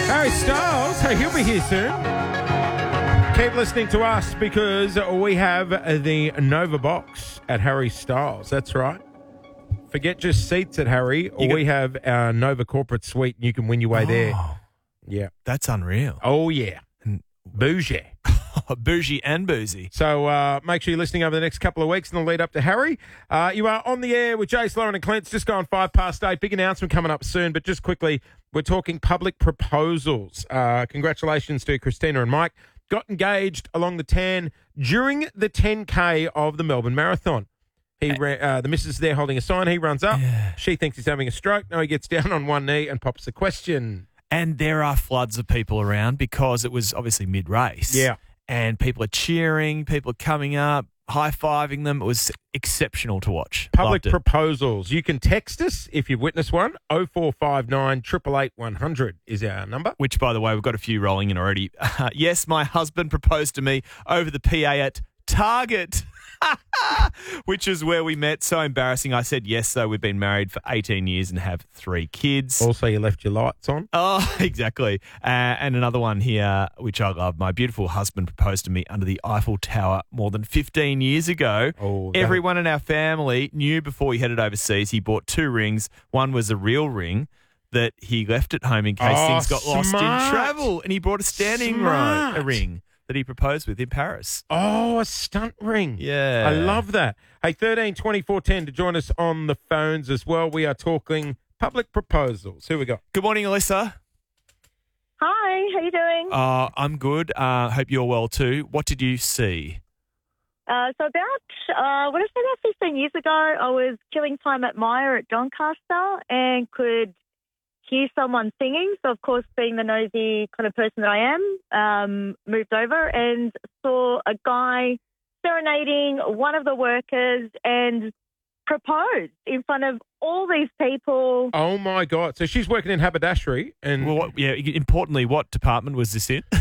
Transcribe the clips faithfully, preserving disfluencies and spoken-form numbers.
Harry Styles, hey, he'll be here soon. Keep listening to us because we have the Nova Box at Harry Styles. That's right. Forget just seats at Harry, or got- we have our Nova Corporate Suite, and you can win your way there. Oh, Yeah. that's unreal. Oh, yeah. Bougie. Bougie and boozy. So uh, make sure you're listening over the next couple of weeks in the lead up to Harry. Uh, you are on the air with Jace, Lauren and Clint. It's just gone five past eight. Big announcement coming up soon. But just quickly, we're talking public proposals. Uh, congratulations to Christina and Mike. Got engaged along the tan during the ten K of the Melbourne Marathon. He ran, uh, the missus is there holding a sign. He runs up. Yeah. She thinks he's having a stroke. No, he gets down on one knee and pops a question. And there are floods of people around because it was obviously mid-race. Yeah. And people are cheering, people are coming up, high-fiving them. It was exceptional to watch. Public Loved it. proposals. You can text us if you've witnessed one. oh four five nine, eight eight eight, one hundred is our number. Which, by the way, we've got a few rolling in already. Uh, yes, my husband proposed to me over the P A at Target, which is where we met. So embarrassing. I said yes, though. We've been married for eighteen years and have three kids. Also, you left your lights on. Oh, exactly. Uh, and another one here, which I love. My beautiful husband proposed to me under the Eiffel Tower more than fifteen years ago. Oh, that- Everyone in our family knew before he headed overseas, he bought two rings. One was a real ring that he left at home in case Oh, things got lost in smart. travel. And he brought a standing ro- Smart. a ring that he proposed with in Paris. Oh, a stunt ring. Yeah. I love that. Hey, thirteen twenty-four ten to join us on the phones as well. We are talking public proposals. Who we got? Good morning, Alyssa. Hi, how you doing? Uh, I'm good. Uh, hope you're well too. What did you see? Uh, so about, uh, what did I say, about fifteen years ago, I was killing time at Myer at Doncaster and could hear someone singing. So, of course, being the nosy kind of person that I am, um, moved over and saw a guy serenading one of the workers and proposed in front of all these people. Oh, my God. So she's working in haberdashery. and Well, what, yeah. Importantly, what department was this in?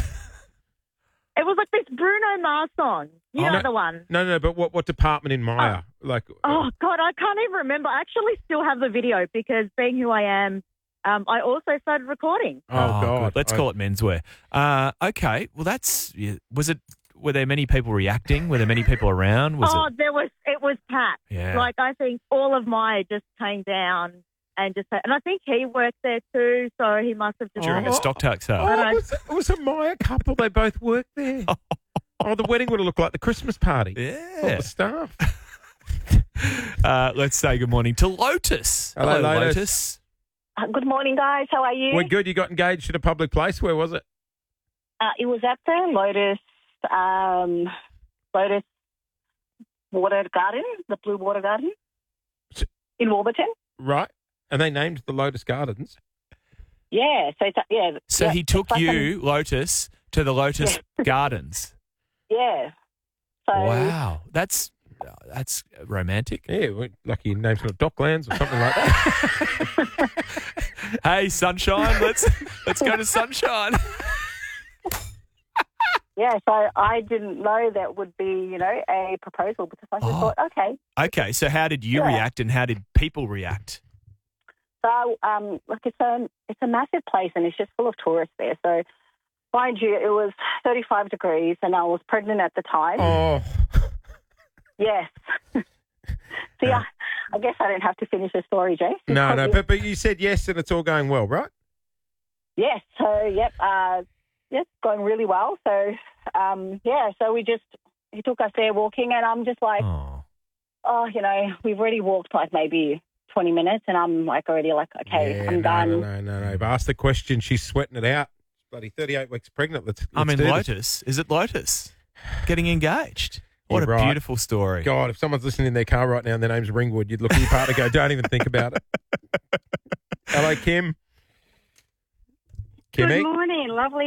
It was like this Bruno Mars song. You Oh, know no. the one. No, no, but what, what department in Maya? like, Oh, God, I can't even remember. I actually still have the video because being who I am, um, I also started recording. oh, God. good. Let's I- call it menswear. Uh, okay. Well, that's. Yeah. Was it? Were there many people reacting? Were there many people around? Was oh, it? there was, it was packed. Yeah. Like, I think all of my just came down and just, and I think he worked there too, so he must have just. During a stock take sale. Oh, I it was, it was a Maya couple. They both worked there. Oh, the wedding would have looked like the Christmas party. All Yeah. the staff. Uh, let's say good morning to Lotus. Hello, Lotus. Uh, good morning, guys. How are you? We're good. You got engaged at a public place. Where was it? Uh, it was at the Lotus, um, Lotus Water Garden, the Blue Water Garden S- in Warburton. Right. And they named the Lotus Gardens. Yeah, so it's, uh, yeah. So yeah, he took it's like you, Lotus, to the Lotus Gardens. a- yeah. So Wow, that's uh, that's romantic. Yeah, we- lucky you named some Docklands or something like that. Hey, sunshine, let's let's go to sunshine. yeah, so I didn't know that would be, you know, a proposal because I just Oh. thought, okay. Okay, so how did you Yeah. react, and how did people react? So, um, look, it's a it's a massive place and it's just full of tourists there. So, mind you, it was thirty-five degrees and I was pregnant at the time. Oh, Yes. See, I, I guess I don't have to finish the story, Jace. no, no. Because- But, but you said yes and it's all going well, right? Yes. So, yep. Uh, yes, going really well. So, um, yeah. So we just he took us there walking, and I'm just like, Oh, oh, you know, we've already walked like maybe twenty minutes, and I'm like already like, okay, yeah, I'm no, done. No, no, no, no. But ask the question. She's sweating it out. Bloody thirty-eight weeks pregnant. Let's, let's I mean, do this. Lotus. Is it Lotus getting engaged? What You're a right. beautiful story. God, if someone's listening in their car right now and their name's Ringwood, you'd look at your partner and go, don't even think about it. Hello, Kim. Kimmy? Good morning, lovely